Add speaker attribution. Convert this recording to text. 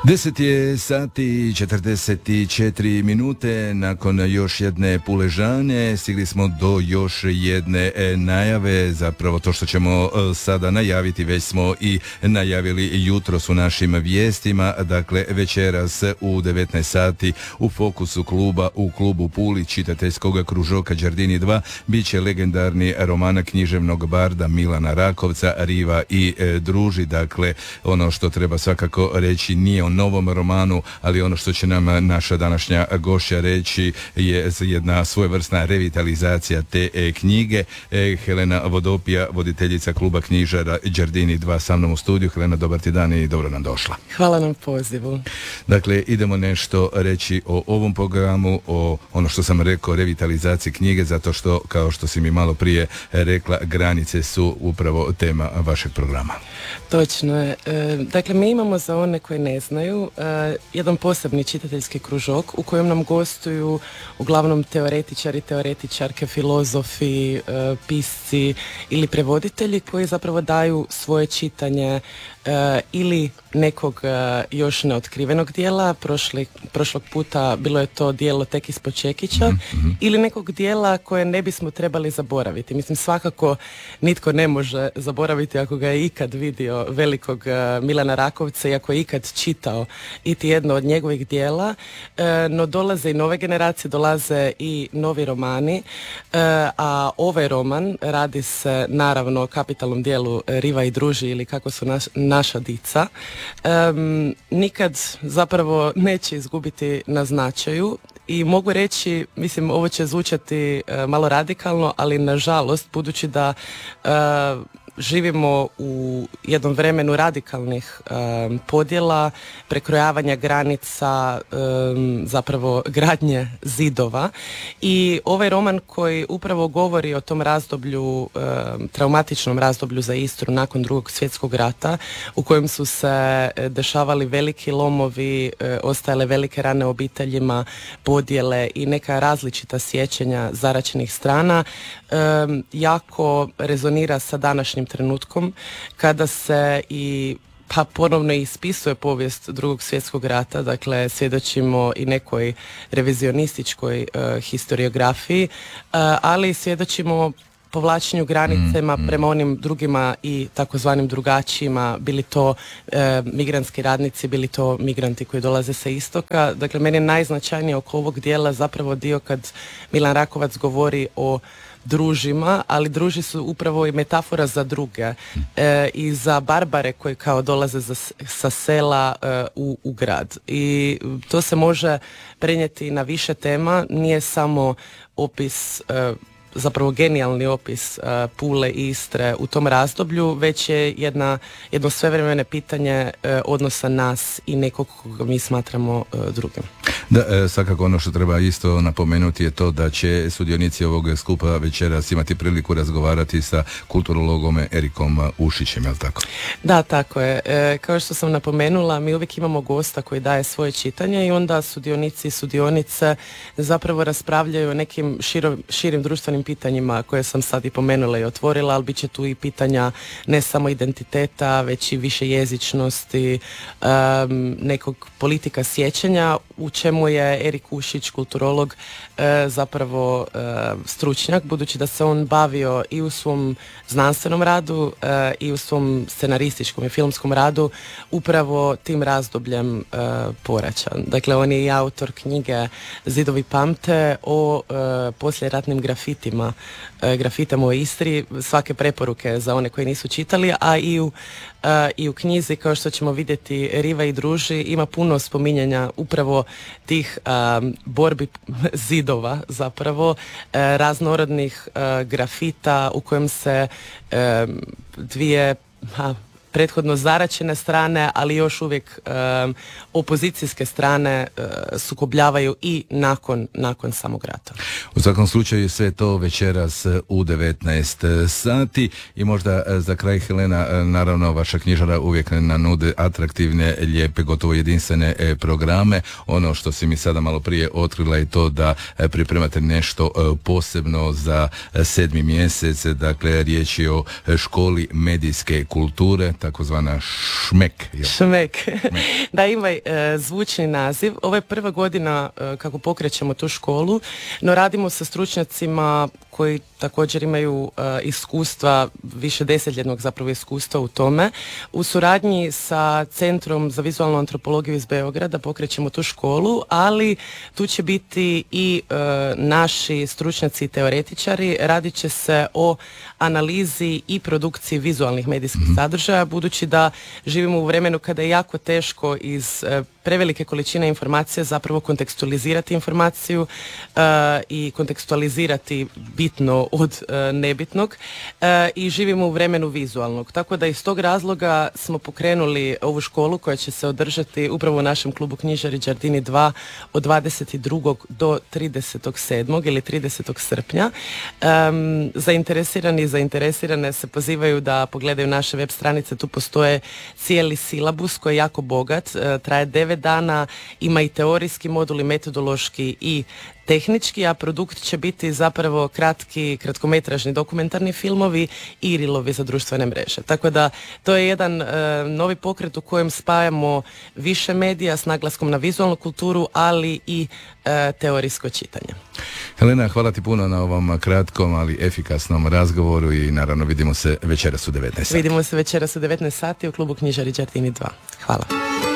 Speaker 1: 10 je sati i 44 minute. Nakon još jedne puležane stigli smo do još jedne najave. Zapravo to što ćemo sada najaviti već smo i najavili jutros u našim vijestima. Dakle, večeras u 19 sati u fokusu kluba u klubu Puli čitateljskog kružoka Đardini 2 bit će legendarni roman književnog barda Milana Rakovca Riva i druži. Dakle, ono što treba svakako reći nije o novom romanu, ali ono što će nam naša današnja gošća reći je jedna svojevrsna revitalizacija te knjige. Helena Vodopija, voditeljica kluba knjižara Đardini 2 sa mnom u studiju. Helena, dobar ti dan i dobro nam došla.
Speaker 2: Hvala na pozivu.
Speaker 1: Dakle, idemo nešto reći o ovom programu, o ono što sam rekao, revitalizaciji knjige, zato što, kao što si mi malo prije rekla, granice su upravo tema vašeg programa.
Speaker 2: Točno je. Dakle, mi imamo, za one koji ne znaju, jedan posebni čitateljski kružok u kojem nam gostuju uglavnom teoretičari, teoretičarke, filozofi, pisci ili prevoditelji koji zapravo daju svoje čitanje ili nekog još neotkrivenog dijela. Prošlog puta bilo je to dijelo Tek ispod čekića, ili nekog dijela koje ne bismo trebali zaboraviti. Mislim, svakako nitko ne može zaboraviti ako ga je ikad vidio, velikog Milana Rakovca, i ako je ikad čitao iti jedno od njegovih dijela, no dolaze i nove generacije, dolaze i novi romani, a ovaj roman radi se naravno o kapitalnom dijelu Riva i druži, ili kako su naša dica, nikad zapravo neće izgubiti na značaju. I mogu reći, mislim, ovo će zvučati malo radikalno, ali nažalost, budući da živimo u jednom vremenu radikalnih podjela, prekrojavanja granica, zapravo gradnje zidova, i ovaj roman koji upravo govori o tom razdoblju, traumatičnom razdoblju za Istru nakon Drugog svjetskog rata, u kojem su se dešavali veliki lomovi, ostajale velike rane obiteljima, podjele i neka različita sjećanja zaraćenih strana, jako rezonira sa današnjim trenutkom kada se i ponovno ispisuje povijest Drugog svjetskog rata. Dakle, svjedočimo i nekoj revizionističkoj historiografiji, ali svjedočimo povlačenju granicama prema onim drugima i takozvanim drugačijima, bili to migrantski radnici, bili to migranti koji dolaze sa istoka. Dakle, meni je najznačajnije oko ovog dijela zapravo dio kad Milan Rakovac govori o družima, ali druži su upravo i metafora za druge i za barbare koji kao dolaze sa sela u grad. I to se može prenijeti na više tema, nije samo opis, zapravo genijalni opis Pule i Istre u tom razdoblju, već je jedno svevremeno pitanje odnosa nas i nekog koga mi smatramo drugim.
Speaker 1: Da, svakako ono što treba isto napomenuti je to da će sudionici ovog skupa večeras imati priliku razgovarati sa kulturologom Erikom Ušićem, je li tako?
Speaker 2: Da, tako je. Kao što sam napomenula, mi uvijek imamo gosta koji daje svoje čitanje i onda sudionici i sudionice zapravo raspravljaju o nekim širim društvenim pitanjima koje sam sad i pomenula i otvorila, ali bit će tu i pitanja ne samo identiteta, već i više jezičnosti, nekog politika sjećanja, u čemu je Erik Ušić, kulturolog, zapravo stručnjak, budući da se on bavio i u svom znanstvenom radu i u svom scenarističkom i filmskom radu upravo tim razdobljem poraća. Dakle, on je i autor knjige Zidovi pamte o poslijeratnim grafitama u Istri. Svake preporuke za one koji nisu čitali, a i u knjizi, kao što ćemo vidjeti, Riva i druži, ima puno spominjanja upravo tih borbi zidova, zapravo raznorodnih grafita u kojem se dvije prethodno zaraćene strane, ali još uvijek opozicijske strane sukobljavaju i nakon samog rata.
Speaker 1: U svakom slučaju sve to večeras u 19 sati i možda za kraj, Helena, naravno vaša knjižara uvijek nam nude atraktivne, lijepe, gotovo jedinstvene programe. Ono što si mi sada malo prije otkrila je to da pripremate nešto posebno za 7. mjesec, dakle riječ je o školi medijske kulture, takozvana šmek.
Speaker 2: Šmek. Da, ima zvučni naziv. Ovo je prva godina kako pokrećemo tu školu, no radimo sa stručnjacima koji također imaju iskustva, više desetljetnog zapravo iskustva u tome. U suradnji sa Centrom za vizualnu antropologiju iz Beograda pokrećemo tu školu, ali tu će biti i naši stručnjaci i teoretičari. Radit će se o analizi i produkciji vizualnih medijskih sadržaja, budući da živimo u vremenu kada je jako teško iz prevelike količine informacija zapravo kontekstualizirati informaciju i kontekstualizirati bitno od nebitnog i živimo u vremenu vizualnog. Tako da iz tog razloga smo pokrenuli ovu školu koja će se održati upravo u našem klubu Knjižari Đardini 2 od 22. do 30.7. ili 30. srpnja. Zainteresirani i zainteresirane se pozivaju da pogledaju naše web stranice. Tu postoje cijeli silabus koji je jako bogat, traje 9 dana, ima i teorijski modul i metodološki i tehnički, a produkt će biti zapravo kratkometražni dokumentarni filmovi i reelovi za društvene mreže. Tako da to je jedan novi pokret u kojem spajamo više medija s naglaskom na vizualnu kulturu, ali i teorijsko čitanje.
Speaker 1: Helena, hvala ti puno na ovom kratkom, ali efikasnom razgovoru i naravno vidimo se večeras u 19 sati.
Speaker 2: Vidimo se večeras u 19 sati u klubu Knjižari Đardini 2. Hvala.